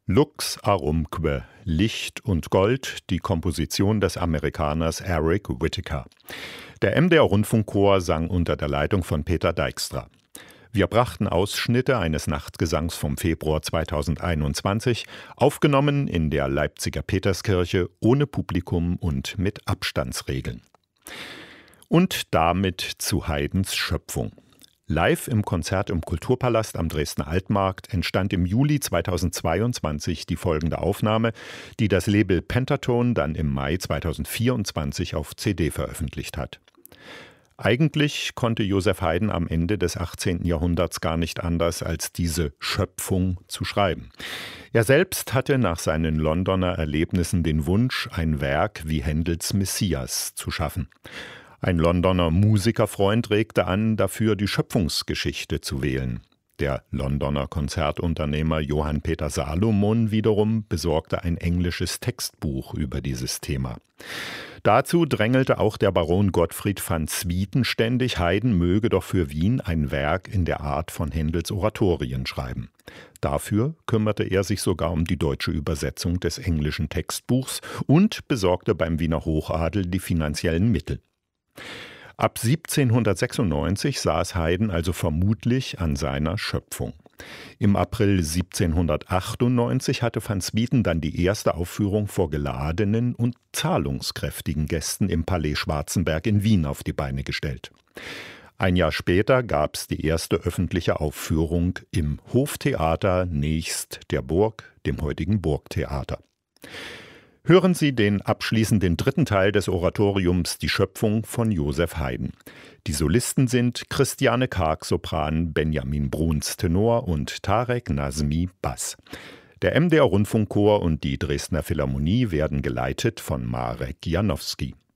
Lux Aurumque, Licht und Gold, die Komposition des Amerikaners Eric Whitacre. Der MDR-Rundfunkchor sang unter der Leitung von Peter Dijkstra. Wir brachten Ausschnitte eines Nachtgesangs vom Februar 2021, aufgenommen in der Leipziger Peterskirche, ohne Publikum und mit Abstandsregeln. Und damit zu Haydns Schöpfung. Live im Konzert im Kulturpalast am Dresdner Altmarkt entstand im Juli 2022 die folgende Aufnahme, die das Label Pentatone dann im Mai 2024 auf CD veröffentlicht hat. Eigentlich konnte Joseph Haydn am Ende des 18. Jahrhunderts gar nicht anders, als diese Schöpfung zu schreiben. Er selbst hatte nach seinen Londoner Erlebnissen den Wunsch, ein Werk wie Händels Messias zu schaffen. Ein Londoner Musikerfreund regte an, dafür die Schöpfungsgeschichte zu wählen. Der Londoner Konzertunternehmer Johann Peter Salomon wiederum besorgte ein englisches Textbuch über dieses Thema. Dazu drängelte auch der Baron Gottfried van Swieten ständig, Haydn möge doch für Wien ein Werk in der Art von Händels Oratorien schreiben. Dafür kümmerte er sich sogar um die deutsche Übersetzung des englischen Textbuchs und besorgte beim Wiener Hochadel die finanziellen Mittel. Ab 1796 saß Haydn also vermutlich an seiner Schöpfung. Im April 1798 hatte van Swieten dann die erste Aufführung vor geladenen und zahlungskräftigen Gästen im Palais Schwarzenberg in Wien auf die Beine gestellt. Ein Jahr später gab es die erste öffentliche Aufführung im Hoftheater nächst der Burg, dem heutigen Burgtheater. Hören Sie den abschließenden dritten Teil des Oratoriums Die Schöpfung von Joseph Haydn. Die Solisten sind Christiane Karg Sopran, Benjamin Bruns Tenor und Tarek Nazmi Bass. Der MDR Rundfunkchor und die Dresdner Philharmonie werden geleitet von Marek Janowski.